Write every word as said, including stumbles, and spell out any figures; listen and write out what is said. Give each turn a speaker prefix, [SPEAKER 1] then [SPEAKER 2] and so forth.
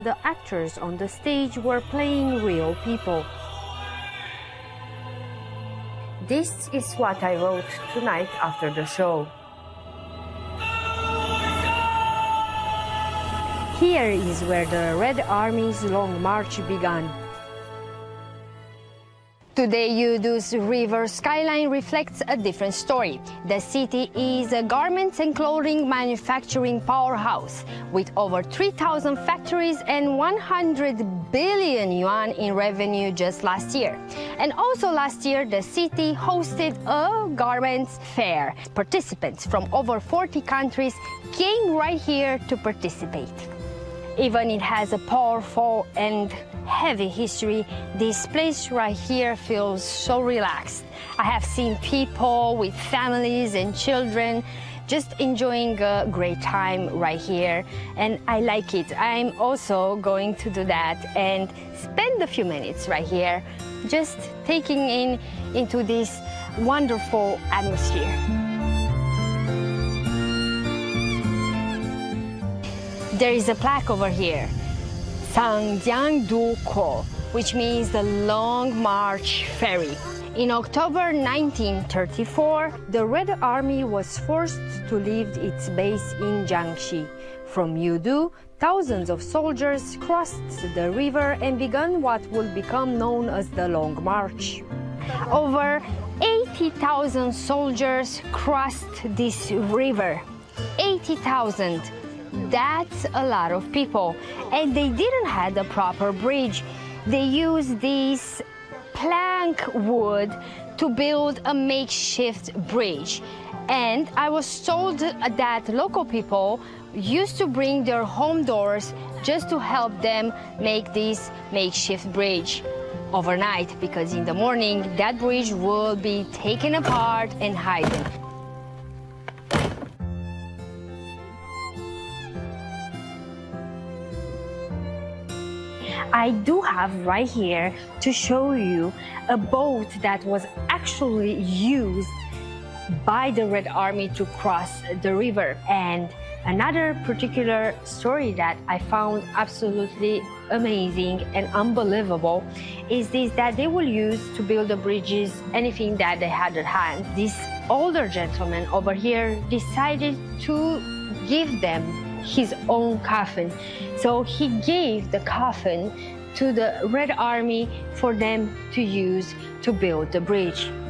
[SPEAKER 1] The actors on the stage were playing real people. This is what I wrote tonight after the show. Here is where the Red Army's long march began.
[SPEAKER 2] Today, Yudu's river skyline reflects a different story. The city is a garments and clothing manufacturing powerhouse with over three thousand factories and one hundred billion yuan in revenue just last year. And also last year, the city hosted a garments fair. Participants from over forty countries came right here to participate. Even it has a powerful and heavy history, this place right here feels so relaxed. I have seen people with families and children just enjoying a great time right here, and I like it. I'm also going to do that and spend a few minutes right here just taking in into this wonderful atmosphere. There is a plaque over here, Sangjiangduko, which means the Long March Ferry. In October nineteen thirty-four, the Red Army was forced to leave its base in Jiangxi. From Yudu, thousands of soldiers crossed the river and began what would become known as the Long March. Over eighty thousand soldiers crossed this river. eighty thousand. That's a lot of people. And they didn't have a proper bridge. They used this plank wood to build a makeshift bridge. And I was told that local people used to bring their home doors just to help them make this makeshift bridge overnight, because in the morning that bridge will be taken apart and hidden.
[SPEAKER 1] I do have right here to show you a boat that was actually used by the Red Army to cross the river. And another particular story that I found absolutely amazing and unbelievable is this, that they will use to build the bridges anything that they had at hand. This older gentleman over here decided to give them his own coffin. So he gave the coffin to the Red Army for them to use to build the bridge.